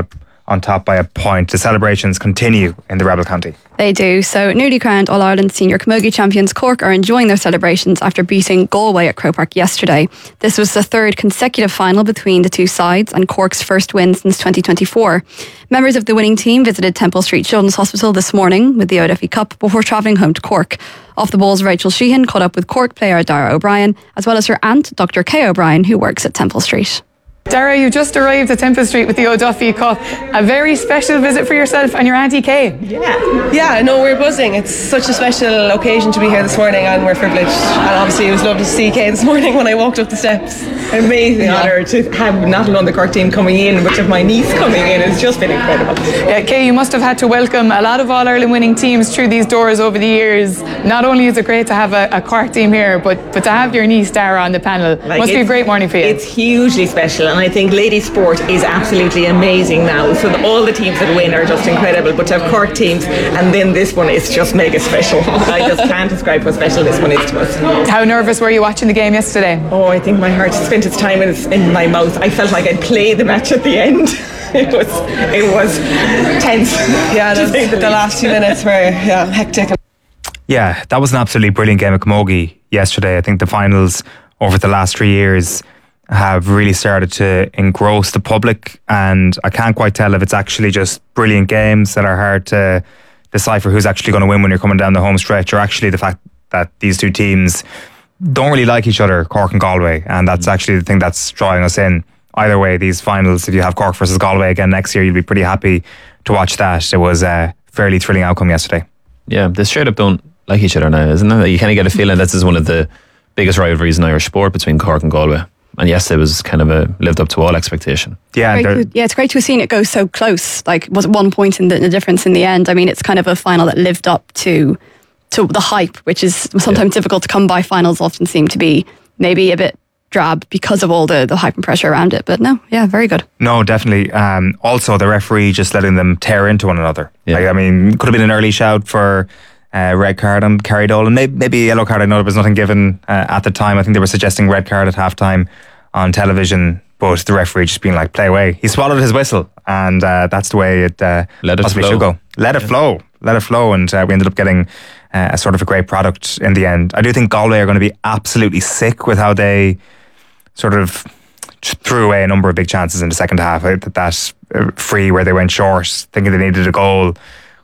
on top by a point. The celebrations continue in the Rebel County. They do. So newly crowned All-Ireland Senior Camogie champions Cork are enjoying their celebrations after beating Galway at Croke Park yesterday. This was the third consecutive final between the two sides and Cork's first win since 2024. Members of the winning team visited Temple Street Children's Hospital this morning with the ODFE Cup before travelling home to Cork. Off the balls, Rachel Sheehan caught up with Cork player Dara O'Brien, as well as her aunt, Dr. Kay O'Brien, who works at Temple Street. Dara, you just arrived at Temple Street with the ODFE Cup. A very special visit for yourself and your Auntie Kay. Yeah, no, we're buzzing. It's such a special occasion to be here this morning, and we're privileged. And obviously it was lovely to see Kay this morning when I walked up the steps. Amazing honour to have not alone the Cork team coming in, but to have my niece coming in. It's just been incredible. Yeah, Kay, you must have had to welcome a lot of All-Ireland winning teams through these doors over the years. Not only is it great to have a Cork team here, but to have your niece Dara on the panel. Must be a great morning for you. It's hugely special, and I think ladies sport is absolutely amazing now. So all the teams that win are just incredible, but to have Cork teams and then this one is just mega special. I just can't describe how special this one is to us. How nervous were you watching the game yesterday? Oh, I think my heart spent its time in my mouth. I felt like I'd played the match at the end. It was tense. Yeah, the last 2 minutes were hectic. Yeah, that was an absolutely brilliant game of camogie yesterday. I think the finals over the last 3 years have really started to engross the public, and I can't quite tell if it's actually just brilliant games that are hard to decipher who's actually going to win when you're coming down the home stretch, or actually the fact that these two teams don't really like each other, Cork and Galway, and that's actually the thing that's drawing us in. Either way, these finals, if you have Cork versus Galway again next year, you'll be pretty happy to watch that. It was a fairly thrilling outcome yesterday. Yeah, they straight up don't like each other now, isn't it? You kind of get a feeling this is one of the biggest rivalries in Irish sport between Cork and Galway. And yes, it was kind of lived up to all expectation. Yeah, it's great to have seen it go so close. Like, was it 1 point in the difference in the end? I mean, it's kind of a final that lived up to the hype, which is sometimes difficult to come by. Finals often seem to be maybe a bit drab because of all the hype and pressure around it. But no, yeah, very good. No, definitely. Also, the referee just letting them tear into one another. Yeah. Like, I mean, could have been an early shout for red card on Kerry Dolan, maybe a yellow card. I know there was nothing given at the time. I think they were suggesting red card at halftime on television, but the referee just being like, play away. He swallowed his whistle, and that's the way it possibly should go. Let it flow, and we ended up getting a sort of a great product in the end. I do think Galway are going to be absolutely sick with how they sort of threw away a number of big chances in the second half. That free where they went short, thinking they needed a goal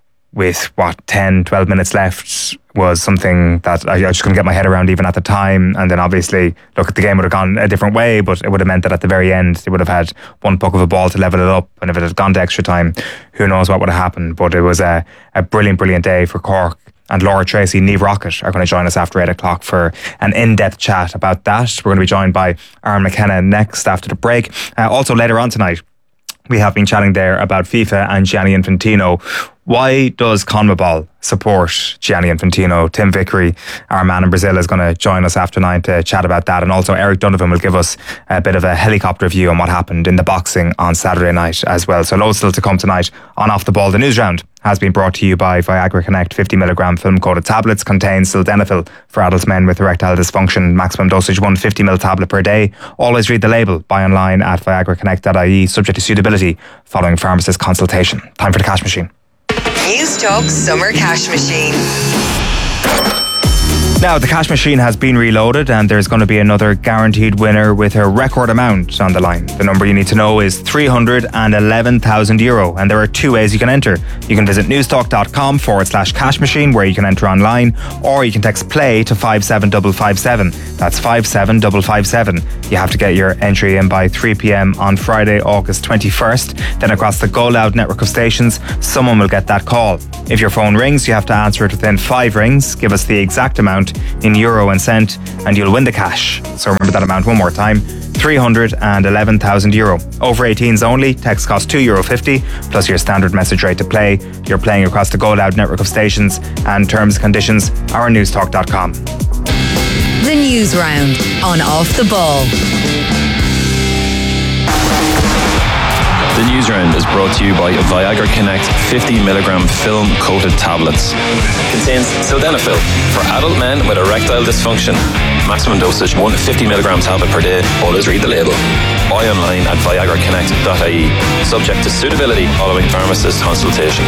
with 10, 12 minutes left was something that I just couldn't get my head around even at the time. And then obviously, look, the game would have gone a different way, but it would have meant that at the very end they would have had one puck of a ball to level it up, and if it had gone to extra time, who knows what would have happened. But it was a brilliant day for Cork. And Laura Tracy, Niamh Rockett are going to join us after 8 o'clock for an in-depth chat about that. We're going to be joined by Aaron McKenna next after the break. Also later on tonight, we have been chatting there about FIFA and Gianni Infantino. Why does CONMEBOL support Gianni Infantino? Tim Vickery, our man in Brazil, is going to join us after 9 to chat about that. And also Eric Donovan will give us a bit of a helicopter view on what happened in the boxing on Saturday night as well. So loads still to come tonight on Off the Ball. The news round has been brought to you by Viagra Connect. 50mg film-coated tablets contain sildenafil for adult men with erectile dysfunction. Maximum dosage 1 50ml tablet per day. Always read the label. Buy online at viagraconnect.ie. Subject to suitability following pharmacist consultation. Time for the cash machine. News Talk Summer Cash Machine. Now, the cash machine has been reloaded, and there's going to be another guaranteed winner with a record amount on the line. The number you need to know is €311,000, and there are 2 ways you can enter. You can visit newstalk.com/cash machine, where you can enter online, or you can text play to 57557. That's 57557. You have to get your entry in by 3 p.m. on Friday, August 21st. Then across the Go Loud network of stations, someone will get that call. If your phone rings, you have to answer it within 5 rings. Give us the exact amount in euro and cent, and you'll win the cash. So remember that amount one more time: €311,000. Over 18s only. Text costs €2.50 plus your standard message rate to play. You're playing across the Go Loud network of stations, and terms and conditions are on newstalk.com. The News Round on Off the Ball. The News Round is brought to you by Viagra Connect 50mg film-coated tablets. Contains sildenafil for adult men with erectile dysfunction. Maximum dosage 150mg tablet per day. Always read the label. Buy online at viagraconnect.ie. Subject to suitability following pharmacist consultation.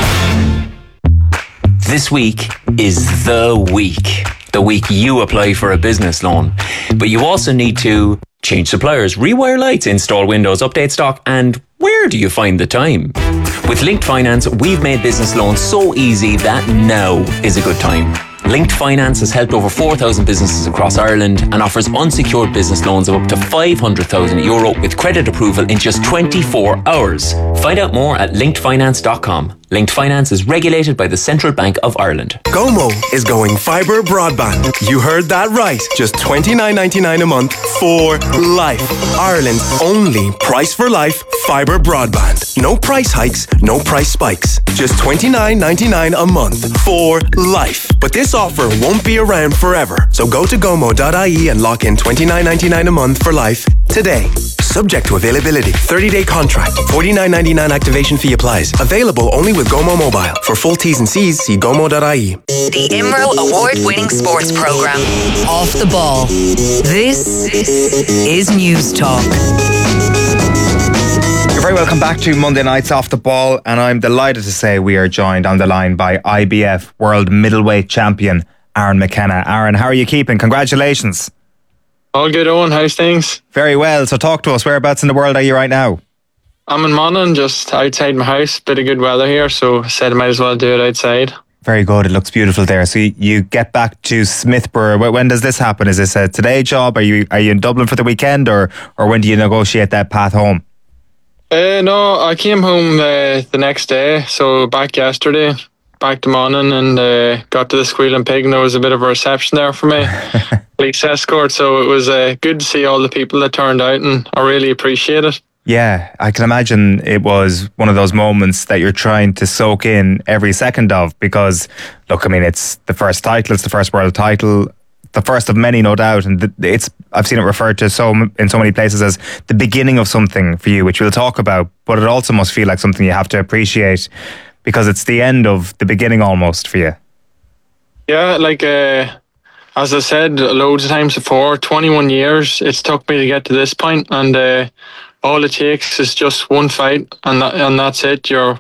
This week is the week. The week you apply for a business loan. But you also need to change suppliers, rewire lights, install windows, update stock, and where do you find the time? With Linked Finance, we've made business loans so easy that now is a good time. Linked Finance has helped over 4,000 businesses across Ireland and offers unsecured business loans of up to €500,000 with credit approval in just 24 hours. Find out more at linkedfinance.com. Linked Finance is regulated by the Central Bank of Ireland. Gomo is going fibre broadband. You heard that right. Just $29.99 a month for life. Ireland's only price for life fibre broadband. No price hikes, no price spikes. Just $29.99 a month for life. But this offer won't be around forever. So go to gomo.ie and lock in $29.99 a month for life today. Subject to availability. 30-day contract. $49.99 activation fee applies. Available only with Gomo Mobile. For full T's and C's, see gomo.ie. The IMRO award-winning sports programme, Off the Ball. This is News Talk. You're very welcome back to Monday Night's Off the Ball, and I'm delighted to say we are joined on the line by IBF World Middleweight Champion Aaron McKenna. Aaron, how are you keeping? Congratulations. All good, Owen. How's things? Very well. So talk to us. Whereabouts in the world are you right now? I'm in Monaghan, just outside my house. Bit of good weather here, so I said I might as well do it outside. Very good. It looks beautiful there. So you get back to Smithborough. When does this happen? Is this a today job? Are you in Dublin for the weekend, or when do you negotiate that path home? No, I came home the next day, so back yesterday. Back to Monaghan and got to the Squealing Pig, and there was a bit of a reception there for me. Police escort, so it was good to see all the people that turned out, and I really appreciate it. Yeah, I can imagine it was one of those moments that you're trying to soak in every second of, because, look, I mean, it's the first title, it's the first world title, the first of many, no doubt, and I've seen it referred to in so many places as the beginning of something for you, which we'll talk about, but it also must feel like something you have to appreciate, because it's the end of the beginning almost for you. Yeah, like as I said loads of times before, 21 years it's took me to get to this point, and all it takes is just one fight, and that's it. You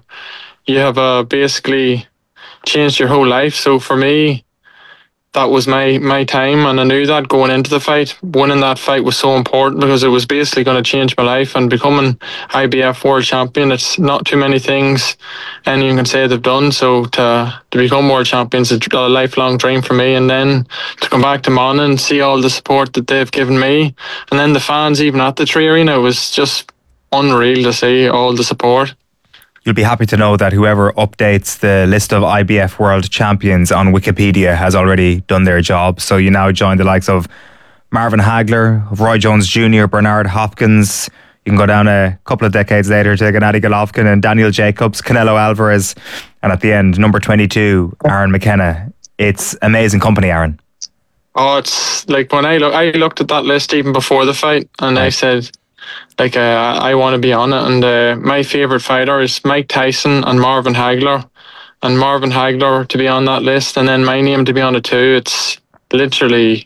have basically changed your whole life. So for me, that was my time, and I knew that going into the fight. Winning that fight was so important because it was basically going to change my life, and becoming IBF World Champion, it's not too many things anyone can say they've done. So to become World Champions is a lifelong dream for me, and then to come back to Monaghan and see all the support that they've given me, and then the fans even at the Tree Arena, it was just unreal to see all the support. You'll be happy to know that whoever updates the list of IBF World Champions on Wikipedia has already done their job. So you now join the likes of Marvin Hagler, of Roy Jones Jr., Bernard Hopkins. You can go down a couple of decades later to Gennady Golovkin and Daniel Jacobs, Canelo Alvarez, and at the end, number 22, Aaron McKenna. It's amazing company, Aaron. Oh, it's like when I looked at that list even before the fight, and I said, like, I want to be on it, and my favourite fighter is Mike Tyson and Marvin Hagler, and Marvin Hagler to be on that list, and then my name to be on it too. It's literally,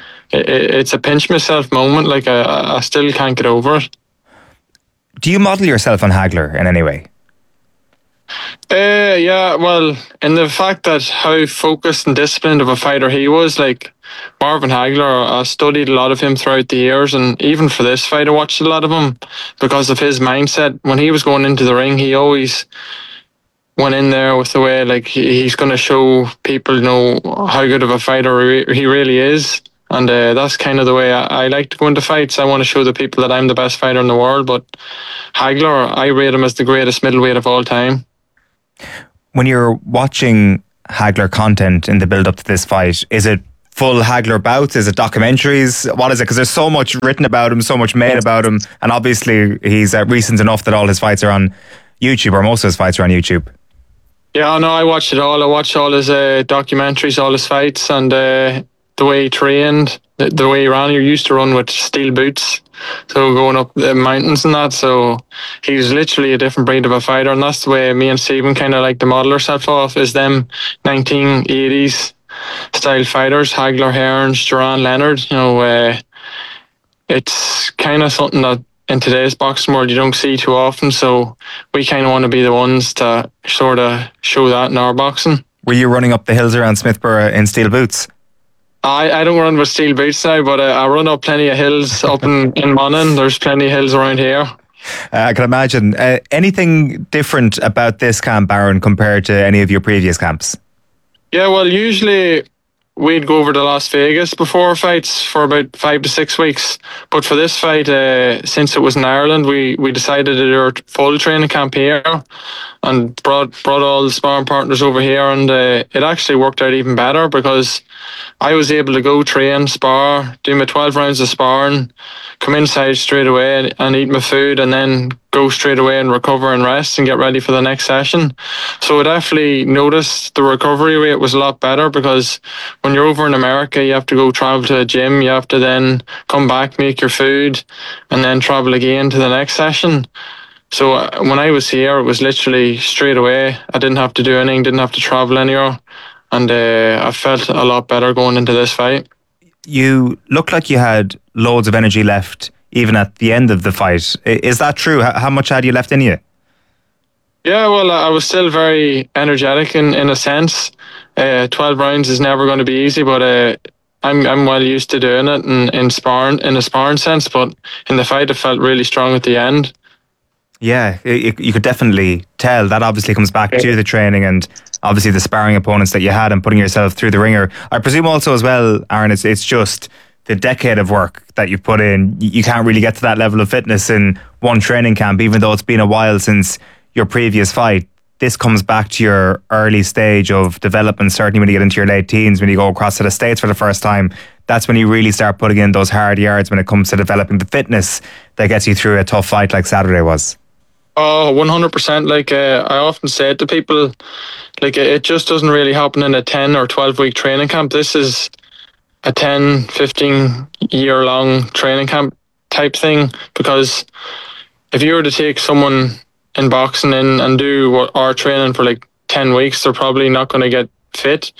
it's a pinch myself moment. Like, I still can't get over it. Do you model yourself on Hagler in any way? Yeah, well, in the fact that how focused and disciplined of a fighter he was, like Marvin Hagler, I studied a lot of him throughout the years, and even for this fight I watched a lot of him because of his mindset. When he was going into the ring, he always went in there with the way, like, he's going to show people, you know, how good of a fighter he really is. And that's kind of the way I like to go into fights. I want to show the people that I'm the best fighter in the world, but Hagler, I rate him as the greatest middleweight of all time. When you're watching Hagler content in the build-up to this fight, is it full Hagler bouts? Is it documentaries? What is it? Because there's so much written about him, so much made about him, and obviously he's recent enough that all his fights are on YouTube, or most of his fights are on YouTube. Yeah, no, I watched it all. I watched all his documentaries, all his fights, and the way he trained, the way he ran. He used to run with steel boots, so going up the mountains and that. So he was literally a different breed of a fighter, and that's the way me and Stephen kind of like to model ourselves off, is them 1980s style fighters, Hagler Hearns, Duran Leonard. It's kind of something that in today's boxing world you don't see too often, so we kind of want to be the ones to sort of show that in our boxing. Were you running up the hills around Smithborough in steel boots? I don't run with steel boots now, but I run up plenty of hills up in Monaghan. There's plenty of hills around here. I can imagine. Anything different about this camp, Aaron, compared to any of your previous camps? Yeah, well, usually we'd go over to Las Vegas before fights for about 5 to 6 weeks. But for this fight, since it was in Ireland, we decided to do our full training camp here and brought all the sparring partners over here. And it actually worked out even better because I was able to go train, spar, do my 12 rounds of sparring, come inside straight away and eat my food, and then go straight away and recover and rest and get ready for the next session. So I definitely noticed the recovery rate was a lot better, because when you're over in America, you have to go travel to a gym, you have to then come back, make your food, and then travel again to the next session. So when I was here, it was literally straight away. I didn't have to do anything, didn't have to travel anywhere. And I felt a lot better going into this fight. You looked like you had loads of energy left even at the end of the fight. Is that true? How much had you left in you? Yeah, well, I was still very energetic in a sense. 12 rounds is never going to be easy, but I'm well used to doing it in a sparring sense. But in the fight, it felt really strong at the end. Yeah, you could definitely tell. That obviously comes back to the training and obviously the sparring opponents that you had and putting yourself through the ringer. I presume also as well, Aaron, it's just the decade of work that you've put in. You can't really get to that level of fitness in one training camp, even though it's been a while since your previous fight. This comes back to your early stage of development, certainly when you get into your late teens, when you go across to the States for the first time. That's when you really start putting in those hard yards when it comes to developing the fitness that gets you through a tough fight like Saturday was. Oh, 100%. I often say it to people, it just doesn't really happen in a 10 or 12 week training camp. This is a 10, 15 year long training camp type thing, because if you were to take someone in boxing in and do our training for 10 weeks, they're probably not going to get fit.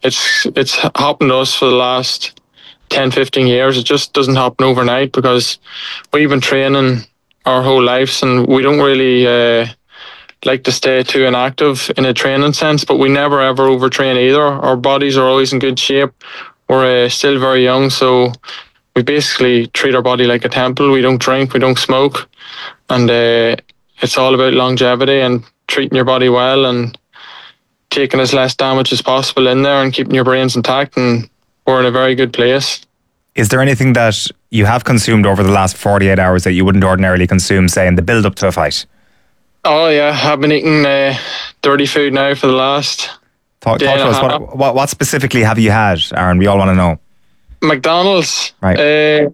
It's happened to us for the last 10, 15 years. It just doesn't happen overnight, because we've been training our whole lives and we don't really like to stay too inactive in a training sense, but we never ever overtrain either. Our bodies are always in good shape. We're still very young, so we basically treat our body like a temple. We don't drink, we don't smoke, and it's all about longevity and treating your body well and taking as less damage as possible in there and keeping your brains intact, and we're in a very good place. Is there anything that you have consumed over the last 48 hours that you wouldn't ordinarily consume, say, in the build-up to a fight? Oh, yeah. I've been eating dirty food now for the last Talk to us. What specifically have you had, Aaron? We all want to know. McDonald's. Right.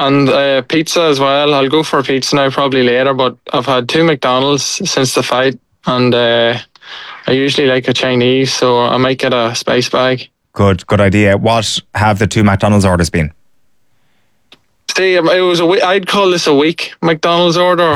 And pizza as well. I'll go for a pizza now probably later, but I've had 2 McDonald's since the fight, and I usually like a Chinese, so I might get a spice bag. Good idea. What have the 2 McDonald's orders been? See, it was I'd call this a weak McDonald's order.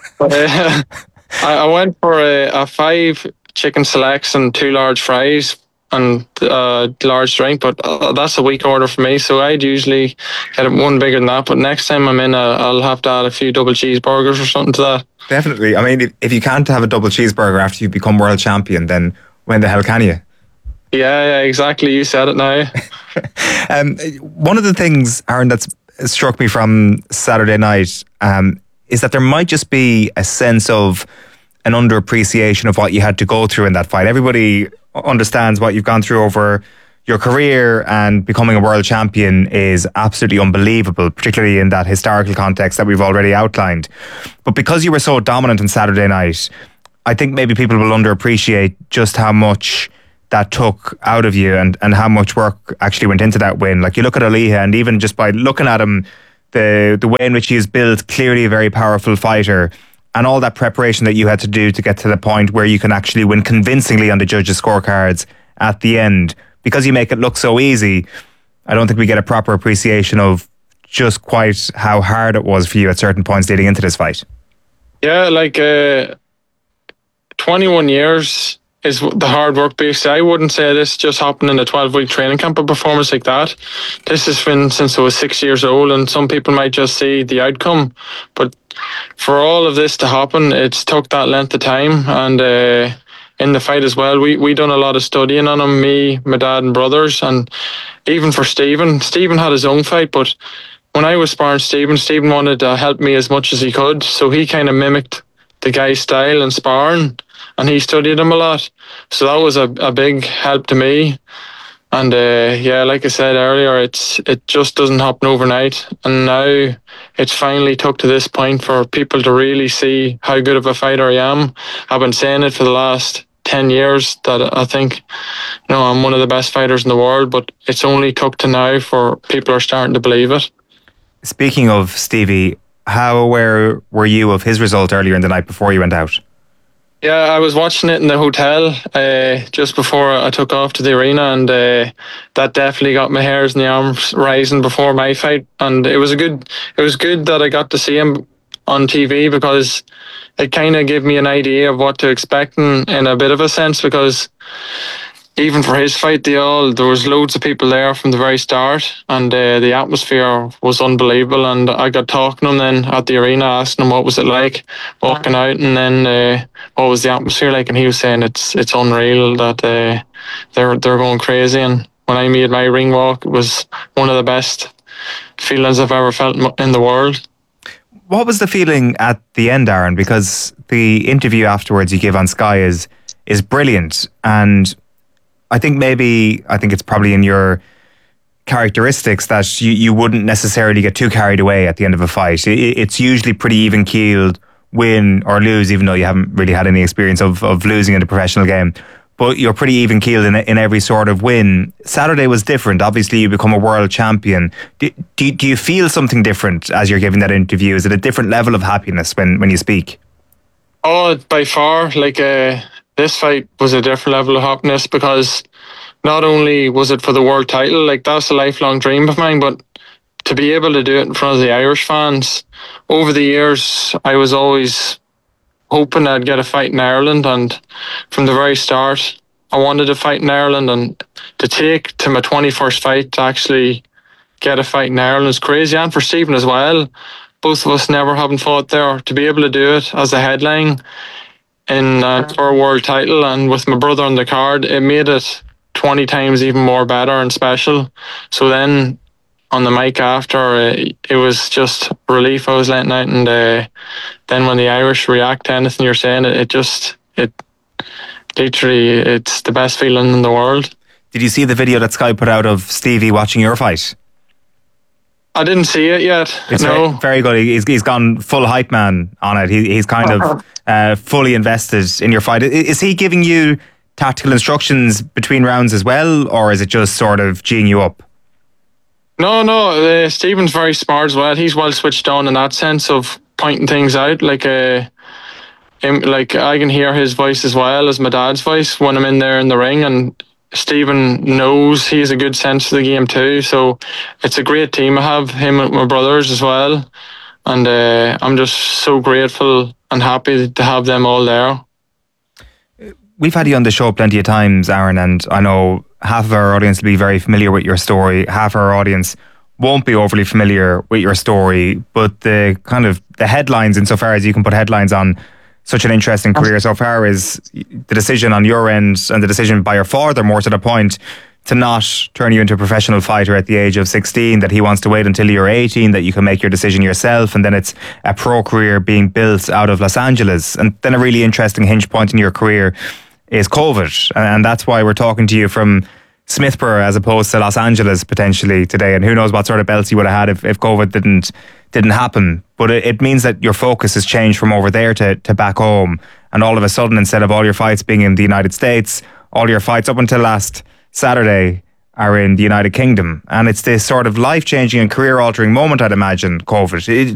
I went for a 5 chicken selects and 2 large fries and a large drink, but that's a weak order for me, so I'd usually get one bigger than that. But next time I'm in, I'll have to add a few double cheeseburgers or something to that. Definitely. I mean, if you can't have a double cheeseburger after you become world champion, then when the hell can you? Yeah, exactly. You said it now. One of the things, Aaron, that's struck me from Saturday night is that there might just be a sense of an underappreciation of what you had to go through in that fight. Everybody understands what you've gone through over your career, and becoming a world champion is absolutely unbelievable, particularly in that historical context that we've already outlined. But because you were so dominant on Saturday night, I think maybe people will underappreciate just how much that took out of you and how much work actually went into that win. Like, you look at Aleja, and even just by looking at him, the way in which he is built, clearly a very powerful fighter, and all that preparation that you had to do to get to the point where you can actually win convincingly on the judges' scorecards at the end. Because you make it look so easy, I don't think we get a proper appreciation of just quite how hard it was for you at certain points leading into this fight. Yeah, 21 years is the hard work. Basically, I wouldn't say this just happened in a 12-week training camp. A performance like that, this has been since I was 6 years old, and some people might just see the outcome, but for all of this to happen, it's took that length of time. And in the fight as well, we done a lot of studying on him, me, my dad and brothers, and even for Stephen had his own fight, but when I was sparring Stephen wanted to help me as much as he could, so he kind of mimicked the guy's style and sparring, and he studied him a lot. So that was a big help to me. And like I said earlier, it just doesn't happen overnight. And now it's finally took to this point for people to really see how good of a fighter I am. I've been saying it for the last 10 years that I think, I'm one of the best fighters in the world, but it's only took to now for people are starting to believe it. Speaking of Stevie, how aware were you of his result earlier in the night before you went out? Yeah, I was watching it in the hotel just before I took off to the arena, and that definitely got my hairs in the arms rising before my fight. And it was good that I got to see him on TV, because it kind of gave me an idea of what to expect in a bit of a sense, because even for his fight, there was loads of people there from the very start, and the atmosphere was unbelievable. And I got talking to him then at the arena, asking him what was it like walking out, and then what was the atmosphere like, and he was saying it's unreal, that they're going crazy. And when I made my ring walk, it was one of the best feelings I've ever felt in the world. What was the feeling at the end, Aaron? Because the interview afterwards you give on Sky is brilliant, and I think it's probably in your characteristics that you wouldn't necessarily get too carried away at the end of a fight. It's usually pretty even-keeled, win or lose, even though you haven't really had any experience of losing in a professional game. But you're pretty even-keeled in every sort of win. Saturday was different. Obviously, you become a world champion. Do you feel something different as you're giving that interview? Is it a different level of happiness when you speak? Oh, by far. This fight was a different level of happiness, because not only was it for the world title, that's a lifelong dream of mine, but to be able to do it in front of the Irish fans. Over the years, I was always hoping I'd get a fight in Ireland, and from the very start, I wanted to fight in Ireland, and to take to my 21st fight to actually get a fight in Ireland is crazy, and for Stephen as well. Both of us never having fought there, to be able to do it as a headline for a world title, and with my brother on the card, it made it 20 times even more better and special. So then on the mic after, it was just relief I was letting out, and then when the Irish react to anything you're saying, it literally, it's the best feeling in the world. Did you see the video that Sky put out of Stevie watching your fight? I didn't see it yet. It's very good. He's gone full hype man on it. He's kind of fully invested in your fight. Is he giving you tactical instructions between rounds as well, or is it just sort of geeing you up? No. Stephen's very smart as well. He's well switched on in that sense of pointing things out. I can hear his voice as well as my dad's voice when I'm in there in the ring, and Stephen knows he has a good sense for the game too, so it's a great team I have, him and my brothers as well, and I'm just so grateful and happy to have them all there. We've had you on the show plenty of times, Aaron, and I know half of our audience will be very familiar with your story, half our audience won't be overly familiar with your story, but the headlines, insofar as you can put headlines on such an interesting career so far, is the decision on your end, and the decision by your father, more to the point, to not turn you into a professional fighter at the age of 16, that he wants to wait until you're 18, that you can make your decision yourself, and then it's a pro career being built out of Los Angeles. And then a really interesting hinge point in your career is COVID, and that's why we're talking to you from Smithborough as opposed to Los Angeles potentially today, and who knows what sort of belts you would have had if COVID didn't happen. But it means that your focus has changed from over there to back home, and all of a sudden, instead of all your fights being in the United States, all your fights up until last Saturday are in the United Kingdom. And it's this sort of life-changing and career-altering moment, I'd imagine, COVID.